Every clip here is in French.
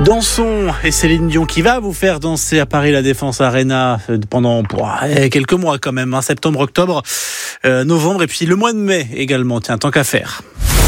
Dansons et Céline Dion qui va vous faire danser à Paris la Défense Arena pendant quelques mois quand même, septembre, octobre, novembre et puis le mois de mai également, tiens, tant qu'à faire.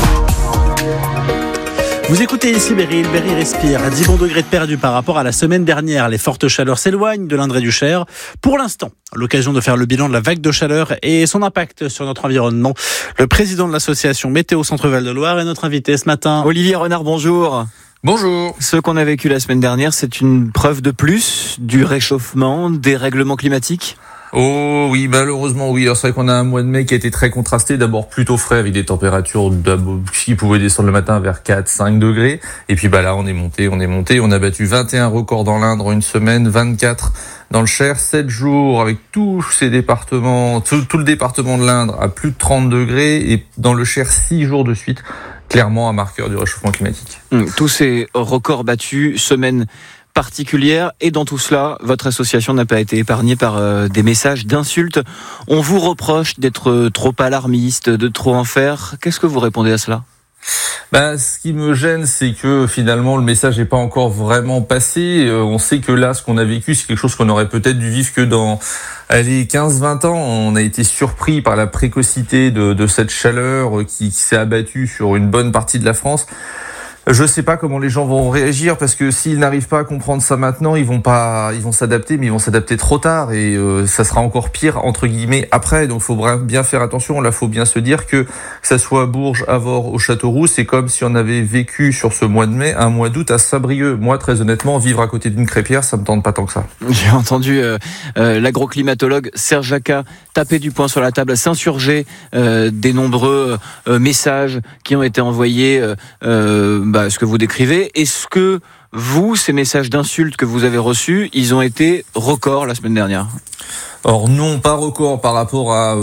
Vous écoutez ici Berry respire à 10 bons degrés de perdu par rapport à la semaine dernière. Les fortes chaleurs s'éloignent de l'Indre et du Cher. Pour l'instant, l'occasion de faire le bilan de la vague de chaleur et son impact sur notre environnement. Le président de l'association Météo Centre-Val de Loire est notre invité ce matin. Olivier Renard, bonjour. Bonjour. Ce qu'on a vécu la semaine dernière, c'est une preuve de plus du réchauffement, des règlements climatiques ? Oh oui, malheureusement oui. Alors c'est vrai qu'on a un mois de mai qui a été très contrasté. D'abord plutôt frais avec des températures qui pouvaient descendre le matin vers 4-5 degrés. Et puis là on est monté. On a battu 21 records dans l'Indre en une semaine, 24 dans le Cher, 7 jours avec tous ces départements, tout le département de l'Indre à plus de 30 degrés et dans le Cher 6 jours de suite. Clairement un marqueur du réchauffement climatique. Tous ces records battus, semaine particulière, et dans tout cela, votre association n'a pas été épargnée par des messages d'insultes. On vous reproche d'être trop alarmiste, de trop en faire. Qu'est-ce que vous répondez à cela ? Ce qui me gêne, c'est que finalement le message n'est pas encore vraiment passé. On sait que là, ce qu'on a vécu, c'est quelque chose qu'on aurait peut-être dû vivre que dans 15-20 ans. On a été surpris par la précocité de cette chaleur qui s'est abattue sur une bonne partie de la France. Je sais pas comment les gens vont réagir parce que s'ils n'arrivent pas à comprendre ça maintenant, ils vont s'adapter, mais ils vont s'adapter trop tard et ça sera encore pire entre guillemets après. Donc faut bien faire attention. Là, faut bien se dire que ça soit à Bourges, Avord, au Châteauroux, c'est comme si on avait vécu sur ce mois de mai un mois d'août à Saint-Brieuc. Moi, très honnêtement, vivre à côté d'une crêpière, ça me tente pas tant que ça. J'ai entendu l'agroclimatologue Serge Jacquat taper du poing sur la table, s'insurger des nombreux messages qui ont été envoyés. Ce que vous décrivez, est-ce que vous, ces messages d'insultes que vous avez reçus, ils ont été records la semaine dernière ? Or non, pas record par rapport à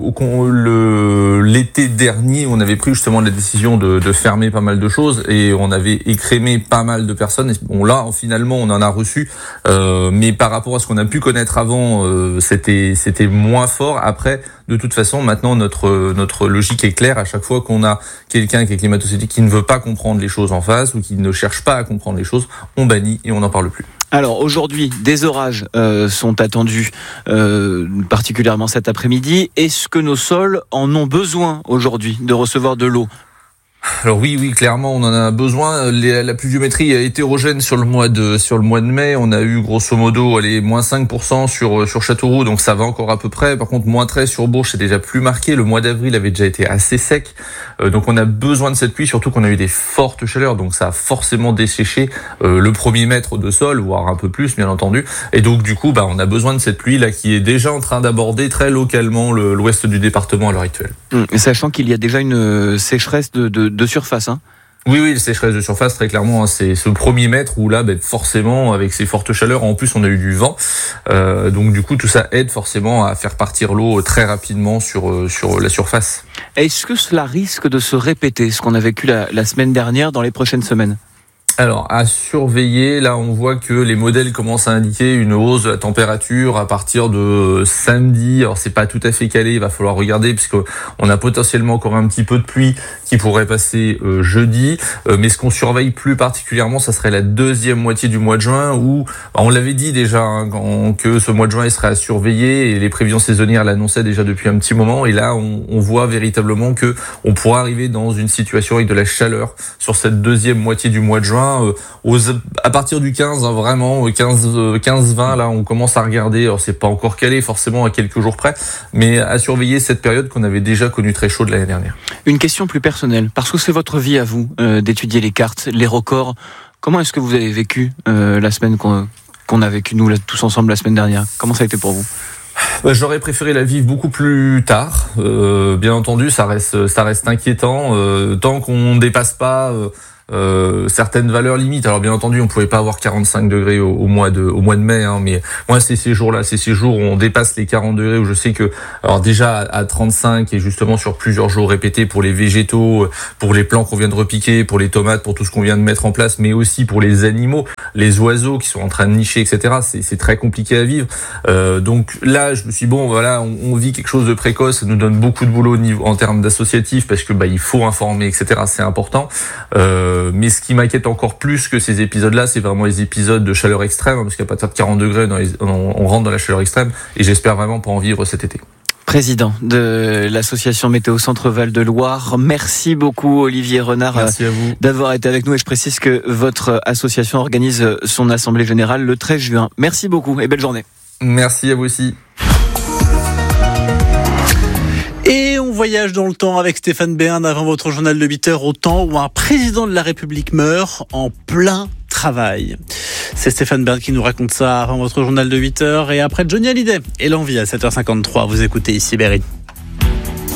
l'été dernier, on avait pris justement la décision de fermer pas mal de choses et on avait écrémé pas mal de personnes. Et bon là, finalement, on en a reçu, mais par rapport à ce qu'on a pu connaître avant, c'était moins fort. Après, de toute façon, maintenant notre logique est claire. À chaque fois qu'on a quelqu'un qui est climato-sceptique qui ne veut pas comprendre les choses en face ou qui ne cherche pas à comprendre les choses, on bannit et on n'en parle plus. Alors aujourd'hui, des orages sont attendus, particulièrement cet après-midi. Est-ce que nos sols en ont besoin aujourd'hui de recevoir de l'eau ? Alors oui, clairement, on en a besoin. La pluviométrie est hétérogène sur le mois de mai. On a eu grosso modo, moins 5% sur Châteauroux, donc ça va encore à peu près. Par contre, moins 13 sur Bourges, c'est déjà plus marqué. Le mois d'avril avait déjà été assez sec, donc on a besoin de cette pluie. Surtout qu'on a eu des fortes chaleurs, donc ça a forcément desséché le premier mètre de sol, voire un peu plus, bien entendu. Et donc du coup, on a besoin de cette pluie là qui est déjà en train d'aborder très localement l'ouest du département à l'heure actuelle. Sachant qu'il y a déjà une sécheresse de surface, hein. Oui, la sécheresse de surface, très clairement, c'est ce premier mètre où là, forcément, avec ces fortes chaleurs, en plus, on a eu du vent. Donc, du coup, tout ça aide forcément à faire partir l'eau très rapidement sur la surface. Est-ce que cela risque de se répéter, ce qu'on a vécu la semaine dernière, dans les prochaines semaines ? Alors, à surveiller, là, on voit que les modèles commencent à indiquer une hausse de la température à partir de samedi. Alors, c'est pas tout à fait calé, il va falloir regarder, puisque on a potentiellement encore un petit peu de pluie qui pourrait passer jeudi. Mais ce qu'on surveille plus particulièrement, ça serait la deuxième moitié du mois de juin, où, on l'avait dit déjà, que ce mois de juin, il serait à surveiller, et les prévisions saisonnières l'annonçaient déjà depuis un petit moment. Et là, on voit véritablement que on pourra arriver dans une situation avec de la chaleur sur cette deuxième moitié du mois de juin. À partir du 15, vraiment 15-20, là on commence à regarder. Alors c'est pas encore calé forcément à quelques jours près, mais à surveiller cette période qu'on avait déjà connue très chaude l'année dernière. Une question plus personnelle, parce que c'est votre vie à vous d'étudier les cartes, les records. Comment est-ce que vous avez vécu la semaine qu'on a vécu nous là, tous ensemble la semaine dernière ? Comment ça a été pour vous ? J'aurais préféré la vivre beaucoup plus tard. Bien entendu, ça reste inquiétant tant qu'on dépasse pas certaines valeurs limites. Alors bien entendu, on pouvait pas avoir 45 degrés au mois de mai, hein, mais moi c'est ces jours où on dépasse les 40 degrés, où je sais que, alors déjà à 35 et justement sur plusieurs jours répétés pour les végétaux, pour les plants qu'on vient de repiquer, pour les tomates, pour tout ce qu'on vient de mettre en place, mais aussi pour les animaux, les oiseaux qui sont en train de nicher, etc. C'est très compliqué à vivre. Donc là, je me suis dit, bon, voilà, on vit quelque chose de précoce, ça nous donne beaucoup de boulot en termes d'associatif, parce que il faut informer, etc. C'est important. Mais ce qui m'inquiète encore plus que ces épisodes-là, c'est vraiment les épisodes de chaleur extrême, parce qu'à partir de 40 degrés, on rentre dans la chaleur extrême, et j'espère vraiment pas en vivre cet été. Président de l'association Météo Centre-Val de Loire. Merci beaucoup Olivier Renard. Merci à vous d'avoir été avec nous, et je précise que votre association organise son assemblée générale le 13 juin. Merci beaucoup et belle journée. Merci à vous aussi. Et on voyage dans le temps avec Stéphane Bern avant votre journal de 8h, au temps où un président de la République meurt en plein travail. C'est Stéphane Bern qui nous raconte ça avant votre journal de 8h, et après Johnny Hallyday et l'envie à 7h53. Vous écoutez ici Berry.